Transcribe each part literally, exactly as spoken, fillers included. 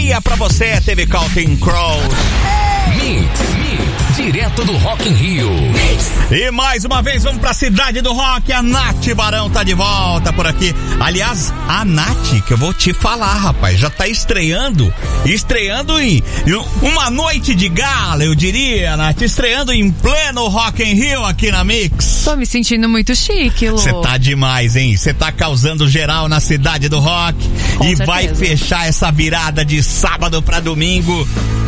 dia pra você, teve Counting Crows. Mix, Mix, direto do Rock in Rio. Mix. E mais uma vez vamos pra cidade do rock, a Nath Barão tá de volta por aqui. Aliás, a Nath, que eu vou te falar, rapaz, já tá estreando, estreando em, em uma noite de gala, eu diria, Nath, estreando em pleno Rock in Rio aqui na Mix. Tô me sentindo muito chique, Lu. Você tá demais, hein? Você tá causando geral na cidade do rock. Com e certeza. Vai fechar essa virada de sábado pra domingo.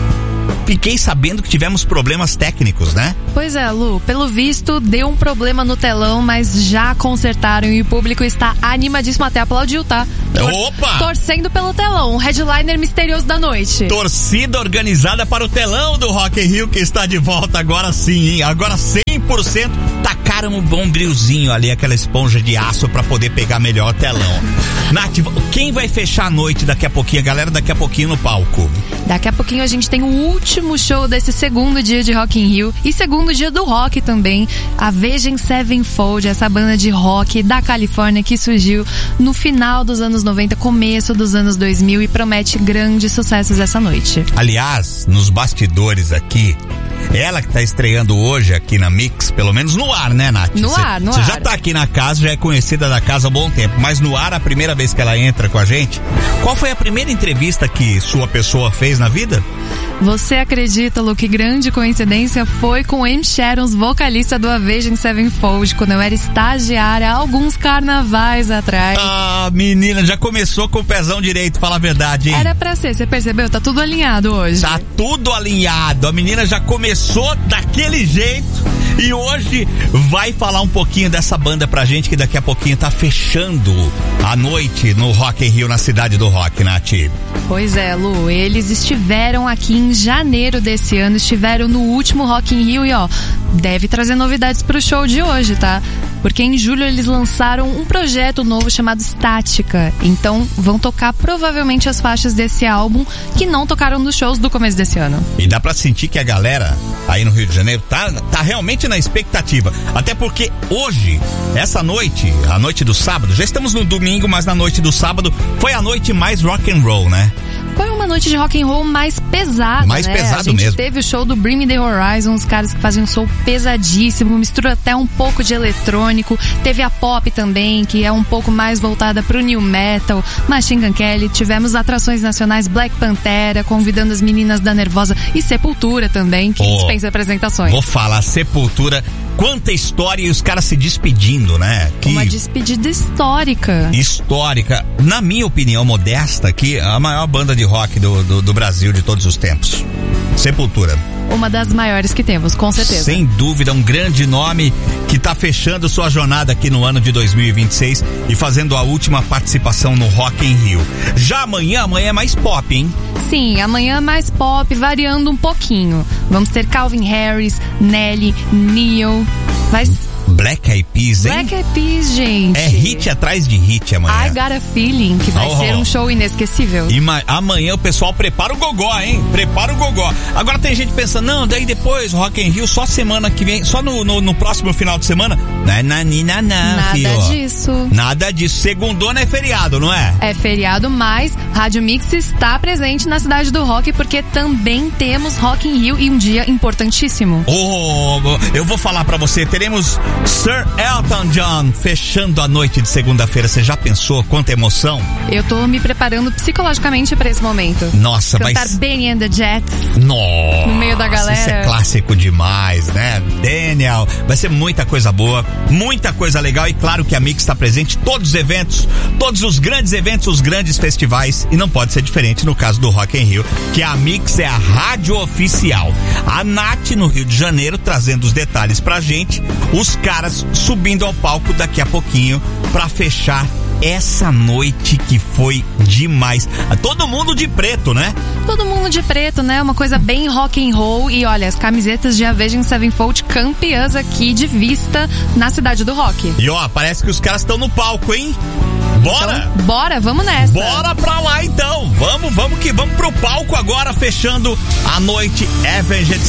Fiquei sabendo que tivemos problemas técnicos, né? Pois é, Lu, pelo visto deu um problema no telão, mas já consertaram e o público está animadíssimo, até aplaudiu, tá? Tor- Opa! Torcendo pelo telão, um headliner misterioso da noite. Torcida organizada para o telão do Rock in Rio, que está de volta agora sim, hein? Agora cem por cento tacaram um bom brilzinho ali, aquela esponja de aço para poder pegar melhor o telão. Nath, quem vai fechar a noite daqui a pouquinho? A galera daqui a pouquinho no palco. Daqui a pouquinho a gente tem o último show desse segundo dia de Rock in Rio e segundo dia do rock também. A Avenged Sevenfold, essa banda de rock da Califórnia que surgiu no final dos anos noventa, começo dos anos dois mil e promete grandes sucessos essa noite. Aliás, nos bastidores aqui, ela que tá estreando hoje aqui na Mix, pelo menos no ar, né, Nath? No cê, ar, no Você ar. já tá aqui na casa, já é conhecida da casa há bom tempo, mas no ar, a primeira vez que ela entra com a gente, qual foi a primeira entrevista que sua pessoa fez na vida? Você acredita, Lu, que grande coincidência foi com M. Sharons, vocalista do Avenged Sevenfold, quando eu era estagiária há alguns carnavais atrás. Ah, menina, já começou com o pezão direito, fala a verdade, hein? Era pra ser, você percebeu? Tá tudo alinhado hoje. Tá tudo alinhado, a menina já começou daquele jeito e hoje vai falar um pouquinho dessa banda pra gente, que daqui a pouquinho tá fechando a noite no Rock in Rio, na cidade do rock, Nath. Pois é, Lu, eles estiveram aqui em janeiro desse ano, estiveram no último Rock in Rio e ó, deve trazer novidades pro show de hoje, tá? Porque em julho eles lançaram um projeto novo chamado Estática, então vão tocar provavelmente as faixas desse álbum que não tocaram nos shows do começo desse ano. E dá pra sentir que a galera aí no Rio de Janeiro tá, tá realmente na expectativa, até porque hoje, essa noite, a noite do sábado, já estamos no domingo, mas na noite do sábado foi a noite mais rock and roll, né? Foi uma noite de rock and roll mais pesada, mais né? pesado a gente mesmo. Teve o show do Bring Me The Horizon, os caras que fazem um show pesadíssimo, mistura até um pouco de eletrônico. Teve a Pop também, que é um pouco mais voltada pro new metal, Machine Gun Kelly. Tivemos atrações nacionais, Black Pantera, convidando as meninas da Nervosa e Sepultura também, que oh, dispensa apresentações. Vou falar, Sepultura, quanta história e os caras se despedindo, né? Que uma despedida histórica. Histórica. Na minha opinião modesta aqui, a maior banda de rock do, do, do Brasil de todos os tempos. Sepultura. Uma das maiores que temos, com certeza. Sem dúvida, um grande nome que tá fechando sua jornada aqui no ano de dois mil e vinte e seis e fazendo a última participação no Rock in Rio. Já amanhã, amanhã é mais pop, hein? Sim, amanhã é mais pop, variando um pouquinho. Vamos ter Calvin Harris, Nelly, Neil. Vai... Black Eyed Peas, hein? Black Eyed Peas, gente. É hit atrás de hit amanhã. I Got a Feeling, que vai oh, ser um show inesquecível. E ma- amanhã o pessoal prepara o gogó, hein? Prepara o gogó. Agora tem gente pensando, não, daí depois Rock in Rio só semana que vem, só no, no, no próximo final de semana. Não, não, não, não, Nada filho. disso. Nada disso. Segundona é feriado, não é? É feriado, mas Rádio Mix está presente na cidade do rock, porque também temos Rock in Rio e um dia importantíssimo. Oh, eu vou falar pra você, teremos Sir Elton John fechando a noite de segunda-feira. Você já pensou quanta emoção? Eu tô me preparando psicologicamente pra esse momento. Nossa, vai... Cantar Benny and the Jets. Nossa, no meio da galera. Isso é clássico demais, né? Daniel, vai ser muita coisa boa, muita coisa legal e claro que a Mix está presente em todos os eventos, todos os grandes eventos, os grandes festivais e não pode ser diferente no caso do Rock in Rio, que a Mix é a rádio oficial. A Nath no Rio de Janeiro trazendo os detalhes pra gente, os caras subindo ao palco daqui a pouquinho pra fechar essa noite que foi demais. Todo mundo de preto, né? Todo mundo de preto, né? Uma coisa bem rock and roll. E olha, as camisetas de Avenged Sevenfold campeãs aqui de vista na cidade do rock. E ó, parece que os caras estão no palco, hein? Bora? Então, bora, vamos nessa. Bora pra lá então. Vamos, vamos que vamos pro palco agora, fechando a noite Avenged